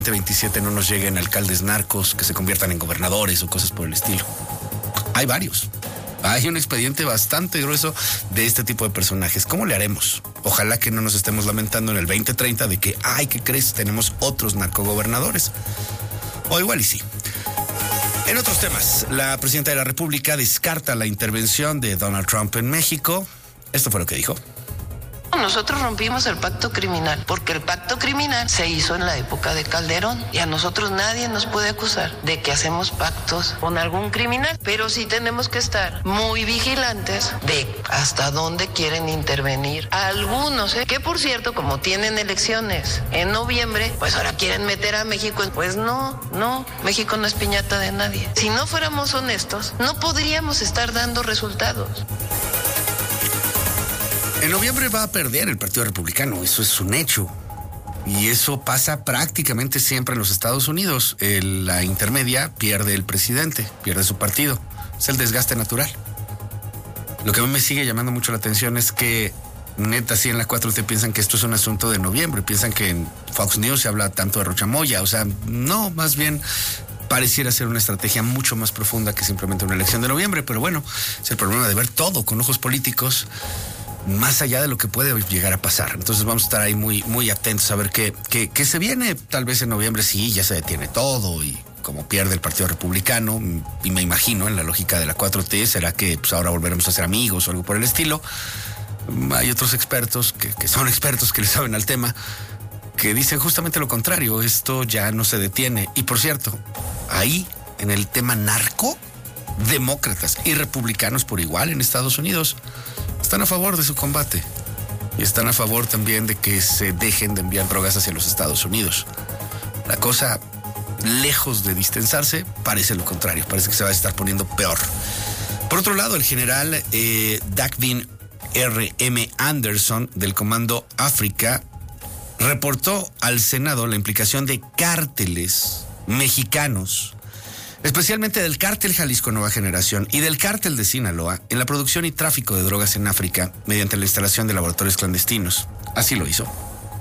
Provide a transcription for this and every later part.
27 no nos lleguen alcaldes narcos que se conviertan en gobernadores o cosas por el estilo. Hay varios. Hay un expediente bastante grueso de este tipo de personajes. ¿Cómo le haremos? Ojalá que no nos estemos lamentando en el 2030 de que, ay, ¿qué crees? Tenemos otros narcogobernadores. O igual y sí. En otros temas, la presidenta de la República descarta la intervención de Donald Trump en México. Esto fue lo que dijo. Nosotros rompimos el pacto criminal, porque el pacto criminal se hizo en la época de Calderón y a nosotros nadie nos puede acusar de que hacemos pactos con algún criminal, pero sí tenemos que estar muy vigilantes de hasta dónde quieren intervenir algunos, que por cierto, como tienen elecciones en noviembre, pues ahora quieren meter a México. Pues no, México no es piñata de nadie. Si no fuéramos honestos, no podríamos estar dando resultados. En noviembre va a perder el Partido Republicano, eso es un hecho. Y eso pasa prácticamente siempre en los Estados Unidos. La intermedia pierde el presidente, pierde su partido. Es el desgaste natural. Lo que a mí me sigue llamando mucho la atención es que, neta, sí en la 4T piensan que esto es un asunto de noviembre. Piensan que en Fox News se habla tanto de Rochamoya. O sea, no, más bien pareciera ser una estrategia mucho más profunda que simplemente una elección de noviembre. Pero bueno, es el problema de ver todo con ojos políticos, más allá de lo que puede llegar a pasar. Entonces vamos a estar ahí muy, muy atentos a ver qué se viene. Tal vez en noviembre sí, ya se detiene todo y como pierde el Partido Republicano, y me imagino en la lógica de la 4T, será que pues ahora volveremos a ser amigos o algo por el estilo. Hay otros expertos que son expertos que le saben al tema, que dicen justamente lo contrario, esto ya no se detiene. Y por cierto, ahí en el tema narco, demócratas y republicanos por igual en Estados Unidos están a favor de su combate y están a favor también de que se dejen de enviar drogas hacia los Estados Unidos. La cosa, lejos de distensarse, parece lo contrario, parece que se va a estar poniendo peor. Por otro lado, el general Dagvin R.M. Anderson del Comando África reportó al Senado la implicación de cárteles mexicanos, especialmente del cártel Jalisco Nueva Generación y del cártel de Sinaloa, en la producción y tráfico de drogas en África mediante la instalación de laboratorios clandestinos. Así lo hizo.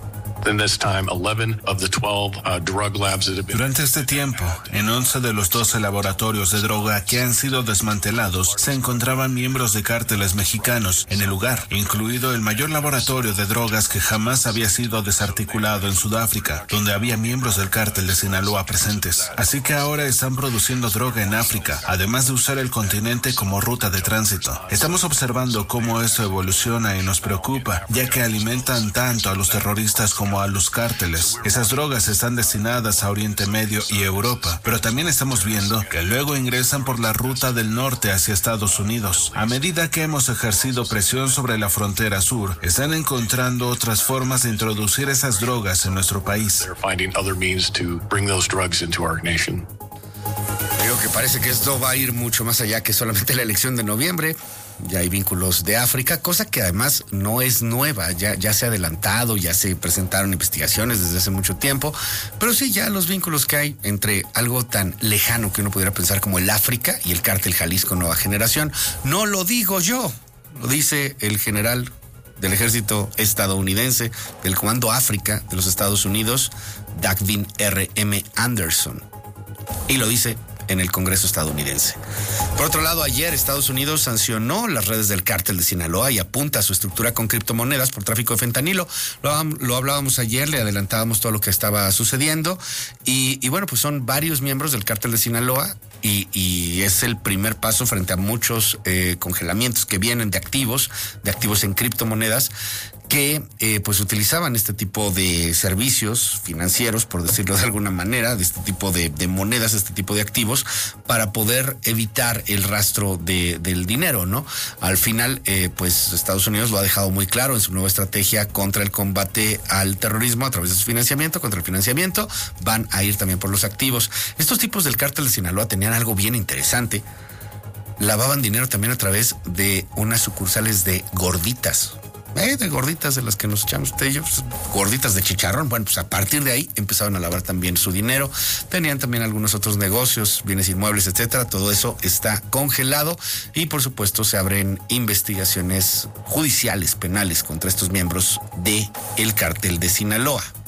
Durante este tiempo, en 11 de los 12 laboratorios de droga que han sido desmantelados, se encontraban miembros de cárteles mexicanos en el lugar, incluido el mayor laboratorio de drogas que jamás había sido desarticulado en Sudáfrica, donde había miembros del cártel de Sinaloa presentes. Así que ahora están produciendo droga en África, además de usar el continente como ruta de tránsito. Estamos observando cómo esto evoluciona y nos preocupa, ya que alimentan tanto a los terroristas como a los cárteles. Esas drogas están destinadas a Oriente Medio y Europa, pero también estamos viendo que luego ingresan por la ruta del norte hacia Estados Unidos. A medida que hemos ejercido presión sobre la frontera sur, están encontrando otras formas de introducir esas drogas en nuestro país. Creo que parece que esto va a ir mucho más allá que solamente la elección de noviembre. Ya hay vínculos de África, cosa que además no es nueva, ya se ha adelantado, ya se presentaron investigaciones desde hace mucho tiempo, pero sí ya los vínculos que hay entre algo tan lejano que uno pudiera pensar como el África y el cártel Jalisco Nueva Generación. No lo digo yo, lo dice el general del ejército estadounidense del Comando África de los Estados Unidos, Dagvin R.M. Anderson, y lo dice en el Congreso estadounidense. Por otro lado, ayer Estados Unidos sancionó las redes del cártel de Sinaloa y apunta a su estructura con criptomonedas por tráfico de fentanilo. Lo hablábamos ayer, le adelantábamos todo lo que estaba sucediendo y bueno, pues son varios miembros del cártel de Sinaloa y es el primer paso frente a muchos congelamientos que vienen de activos en criptomonedas que pues utilizaban este tipo de servicios financieros, por decirlo de alguna manera, de este tipo de monedas, este tipo de activos, para poder evitar el rastro del dinero, ¿no? Al final, pues Estados Unidos lo ha dejado muy claro en su nueva estrategia contra el combate al terrorismo a través de su financiamiento, contra el financiamiento, van a ir también por los activos. Estos tipos del cártel de Sinaloa tenían algo bien interesante. Lavaban dinero también a través de unas sucursales de gorditas. De gorditas de las que nos echamos de ellos, gorditas de chicharrón. Bueno, pues a partir de ahí empezaron a lavar también su dinero. Tenían también algunos otros negocios, bienes inmuebles, etcétera. Todo eso está congelado y por supuesto se abren investigaciones judiciales, penales contra estos miembros del cártel de Sinaloa.